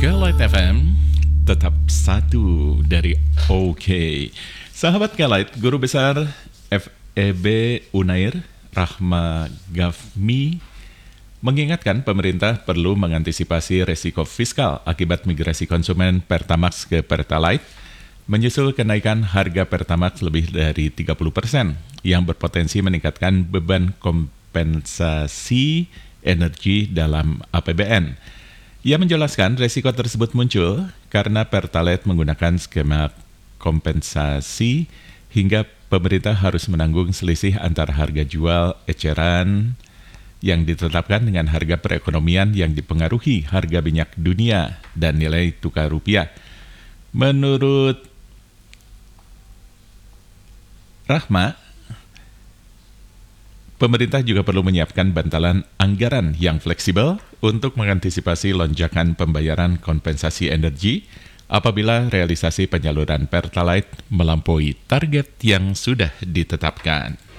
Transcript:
Kelight FM tetap satu dari OK. Sahabat Kelight, Guru Besar FEB Unair Rahma Gafmi mengingatkan pemerintah perlu mengantisipasi resiko fiskal akibat migrasi konsumen Pertamax ke Pertalite menyusul kenaikan harga Pertamax lebih dari 30% yang berpotensi meningkatkan beban kompensasi energi dalam APBN. Ia menjelaskan resiko tersebut muncul karena Pertalite menggunakan skema kompensasi hingga pemerintah harus menanggung selisih antara harga jual eceran yang ditetapkan dengan harga perekonomian yang dipengaruhi harga minyak dunia dan nilai tukar rupiah. Menurut Rahma, pemerintah juga perlu menyiapkan bantalan anggaran yang fleksibel untuk mengantisipasi lonjakan pembayaran kompensasi energi apabila realisasi penyaluran Pertalite melampaui target yang sudah ditetapkan.